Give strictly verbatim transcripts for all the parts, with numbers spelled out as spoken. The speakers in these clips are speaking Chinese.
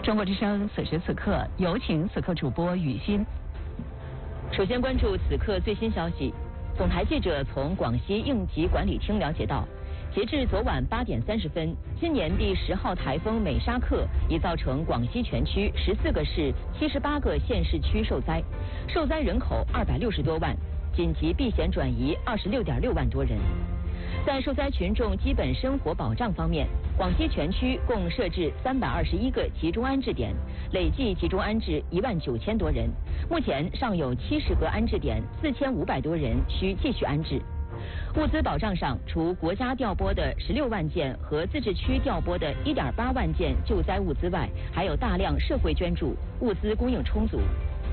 中国之声此时此刻，有请此刻主播雨欣。 首先关注此刻最新消息。总台记者从广西应急管理厅了解到，截至昨晚八点三十分，今年第十号台风美沙克已造成广西全区十四个市、七十八个县市区受灾，受灾人口二百六十多万，紧急避险转移二十六点六万多人。在受灾群众基本生活保障方面，广西全区共设置三百二十一个集中安置点，累计集中安置一万九千多人。目前尚有七十个安置点，四千五百多人需继续安置。物资保障上，除国家调拨的十六万件和自治区调拨的一点八万件救灾物资外，还有大量社会捐助，物资供应充足。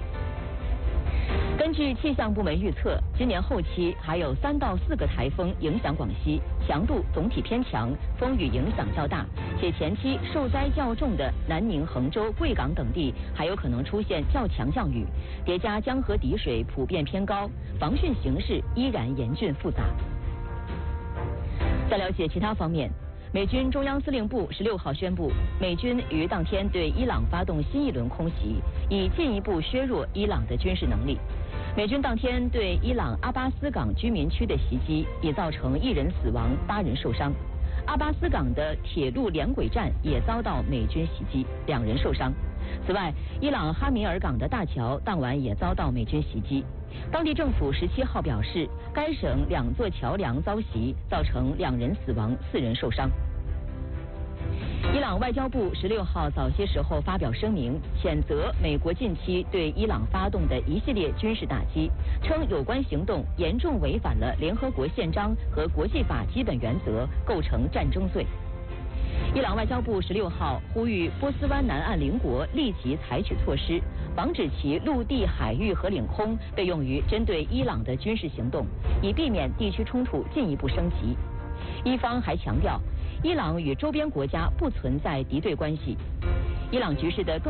根据气象部门预测，今年后期还有三到四个台风影响广西，强度总体偏强，风雨影响较大，且前期受灾较重的南宁、衡州、贵港等地还有可能出现较强降雨，叠加江河底水普遍偏高，防汛形势依然严峻复杂。再了解其他方面。美军中央司令部十六号宣布，美军于当天对伊朗发动新一轮空袭，以进一步削弱伊朗的军事能力。美军当天对伊朗阿巴斯港居民区的袭击，已造成一人死亡、八人受伤。阿巴斯港的铁路连轨站也遭到美军袭击，两人受伤。此外，伊朗哈米尔港的大桥当晚也遭到美军袭击。当地政府十七号表示，该省两座桥梁遭袭，造成两人死亡、四人受伤。伊朗外交部十六号早些时候发表声明，谴责美国近期对伊朗发动的一系列军事打击，称有关行动严重违反了联合国宪章和国际法基本原则，构成战争罪。伊朗外交部十六号呼吁波斯湾南岸邻国立即采取措施，防止其陆地、海域和领空被用于针对伊朗的军事行动，以避免地区冲突进一步升级。伊方还强调，伊朗与周边国家不存在敌对关系。伊朗局势的更